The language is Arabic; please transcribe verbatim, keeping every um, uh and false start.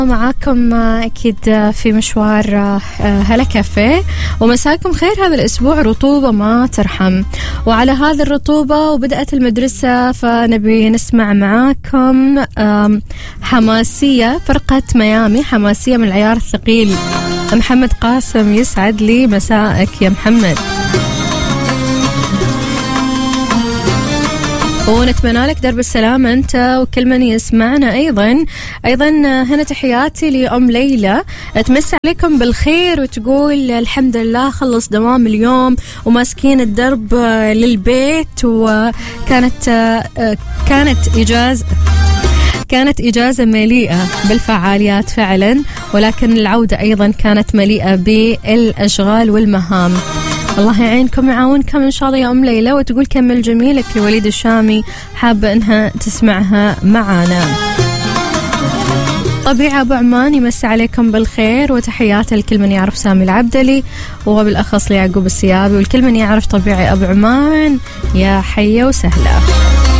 معاكم أكيد في مشوار هلا كافيه، ومساكم خير. هذا الأسبوع رطوبة ما ترحم، وعلى هذه الرطوبة وبدأت المدرسة، فنبي نسمع معاكم حماسية فرقة ميامي، حماسية من العيار الثقيل. محمد قاسم، يسعد لي مساءك يا محمد، ونتمنى لك درب السلامة أنت وكل من يسمعنا. أيضا أيضا هنا تحياتي لأم ليلى، تمسي عليكم بالخير وتقول الحمد لله خلص دوام اليوم وماسكين الدرب للبيت، وكانت كانت إجازة كانت إجازة مليئة بالفعاليات فعلا، ولكن العودة أيضا كانت مليئة بالأشغال والمهام. الله يعينكم ويعاونكم إن شاء الله يا أم ليلى. وتقول كمل جميلك لوليد الشامي، حابة إنها تسمعها معانا. طبيعة أبو عمان يمسي عليكم بالخير، وتحيات لكل من يعرف سامي العبدلي، وبالأخص ليعقوب السيابي، والكل من يعرف طبيعي أبو عمان. يا حية وسهلة.